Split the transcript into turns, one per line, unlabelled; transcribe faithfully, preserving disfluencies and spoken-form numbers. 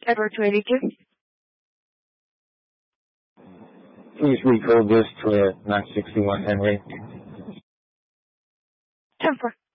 Edward two eighty-two.
Please recode this to nine sixty-one Henry.
ten four.